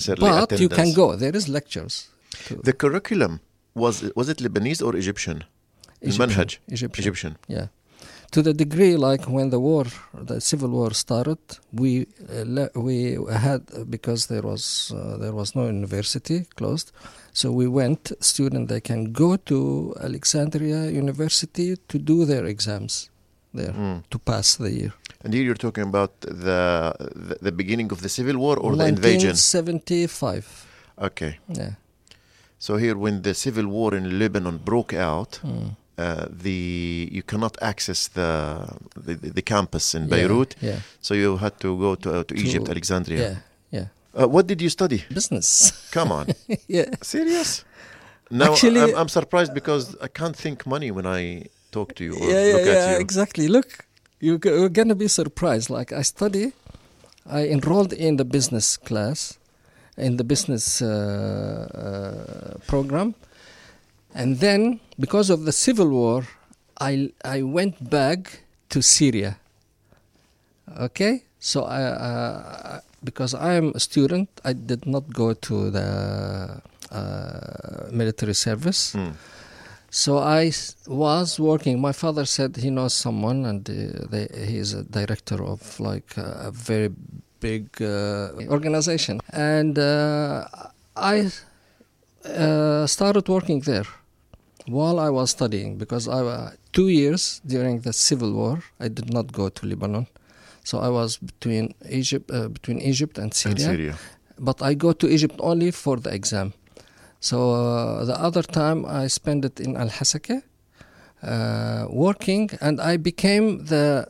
But you can go. There is lectures. The curriculum, was it Lebanese or Egyptian? Manhaj? Egyptian. Yeah. To the degree, like when the civil war started, we had, because there was no university closed, so we went. Students, they can go to Alexandria University to do their exams there to pass the year. And here you're talking about the beginning of the civil war or the invasion? 1975. Okay. Yeah. So here, when the civil war in Lebanon broke out, you cannot access the campus in Beirut. Yeah. So you had to go to Egypt, Alexandria. Yeah. What did you study? Business. Come on. Yeah. Serious? No, actually, I'm surprised because I can't think money when I talk to you or look at you. Yeah, exactly. Look, you're going to be surprised. Like I enrolled in the business class, in the business program. And then, because of the civil war, I went back to Syria. Okay? So, because I am a student, I did not go to the military service. So I was working. My father said he knows someone, and he is a director of like a very big organization. And I started working there while I was studying, because 2 years during the civil war, I did not go to Lebanon. So I was between Egypt and Syria. But I go to Egypt only for the exam. So the other time I spent it in Al-Hasaka, working, and I became the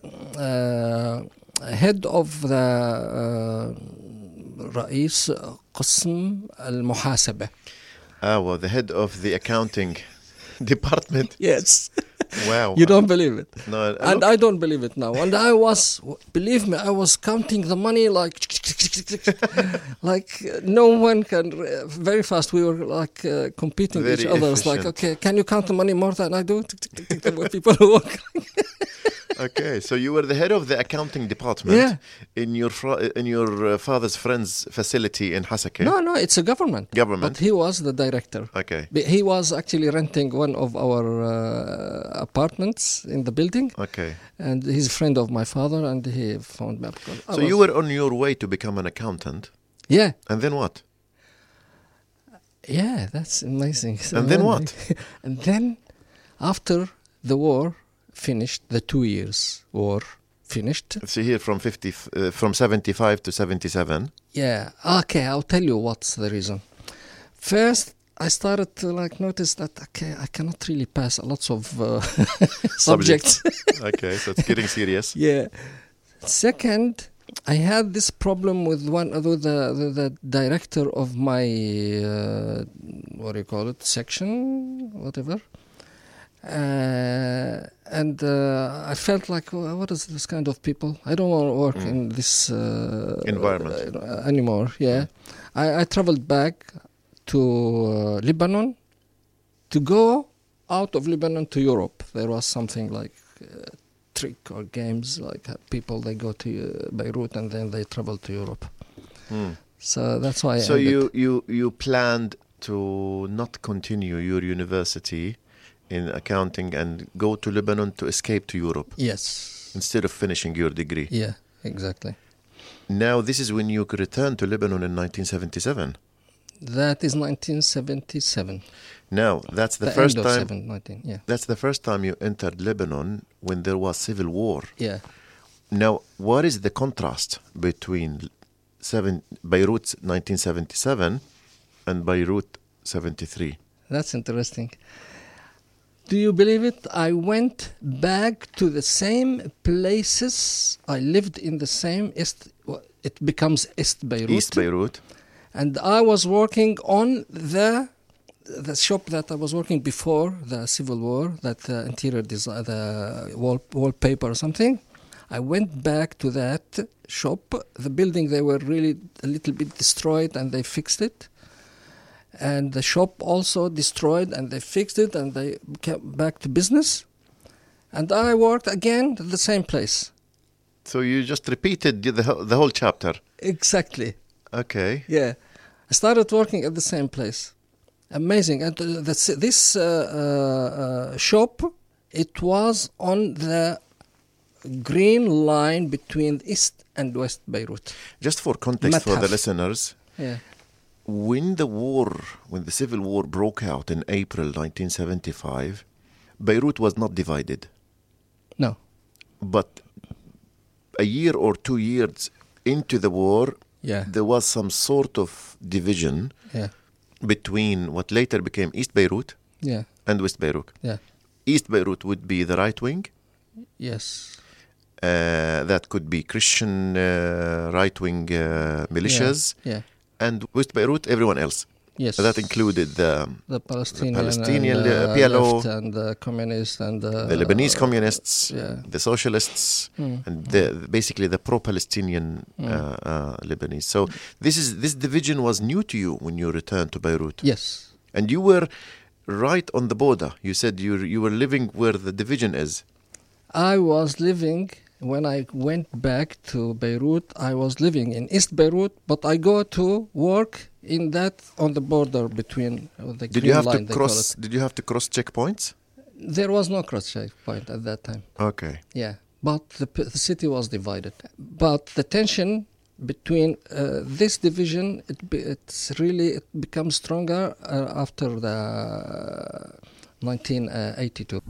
head of the رئيس قسم المحاسبة. Well, the head of the accounting department. Yes. Wow. You don't believe it. No. And I don't believe it now. And believe me, I was counting the money like no one can, very fast. We were like competing with each other. It's like, okay, can you count the money more than I do? People who walk. Okay, so you were the head of the accounting department in your father's friend's facility in Hasaka. No, it's a government. But he was the director. Okay. He was actually renting one of our apartments in the building. Okay. And he's a friend of my father, and he found me. So you were on your way to become an accountant? Yeah. And then what? Yeah, that's amazing. And then what? And then, after the war finished, the 2 years war finished. See here, from 75 to 77. Yeah. Okay, I'll tell you what's the reason. First, I started to notice that, okay, I cannot really pass lots of subjects. Okay, so it's getting serious. Yeah. Second, I had this problem with the director of my, section, whatever. And I felt like, what is this kind of people? I don't want to work in this environment anymore. Yeah. I traveled back to Lebanon, to go out of Lebanon to Europe. There was something like trick or games, like people, they go to Beirut and then they travel to Europe. So that's why. So you planned to not continue your university in accounting and go to Lebanon to escape to Europe? Yes. Instead of finishing your degree? Yeah, exactly. Now this is when you returned to Lebanon in 1977? That is 1977. Now, that's the first time. 19, yeah. That's the first time you entered Lebanon when there was civil war. Yeah. Now, what is the contrast between Beirut 1977 and Beirut 73? That's interesting. Do you believe it? I went back to the same places. I lived in the same it becomes East Beirut. East Beirut. And I was working on the shop that I was working before the civil war, that interior design, the wallpaper or something. I went back to that shop. The building, they were really a little bit destroyed, and they fixed it. And the shop also destroyed, and they fixed it, and they came back to business. And I worked again at the same place. So you just repeated the whole chapter? Exactly. Okay. Yeah. I started working at the same place. Amazing. And this shop, it was on the green line between East and West Beirut. Just for context for the Mathaf. listeners, Yeah. when the civil war broke out in April 1975, Beirut was not divided. No. But a year or 2 years into the war, Yeah. there was some sort of division Yeah. between what later became East Beirut Yeah. and West Beirut. Yeah. East Beirut would be the right wing. Yes. That could be Christian right-wing militias. Yeah. And West Beirut, everyone else. Yes. That included the Palestinian and, PLO PLO, and the communists and the Lebanese communists, yeah. the socialists, and basically the pro-Palestinian Lebanese. So this division was new to you when you returned to Beirut. Yes. And you were right on the border. You said you were living where the division is. I was living, when I went back to Beirut, I was living in East Beirut, but I go to work on the border between the Did green you have line, to cross? Did you have to cross checkpoints? There was no cross checkpoint at that time. Okay. Yeah, but the city was divided. But the tension between this division, it becomes stronger after the 1982.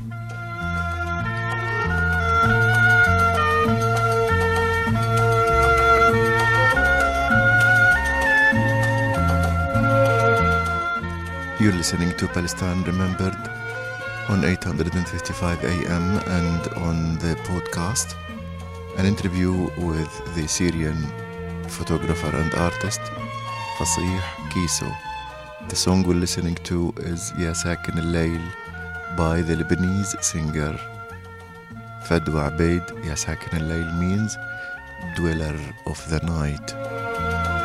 You're listening to Palestine Remembered on 855 AM and on the podcast. An interview with the Syrian photographer and artist Fasih Kiso. The song we're listening to is Ya Sakin al-Layl by the Lebanese singer Fadwa Abeid. Ya Sakin al-Layl means dweller of the night.